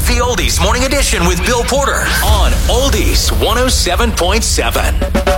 The Oldies Morning Edition with Bill Porter on Oldies 107.7.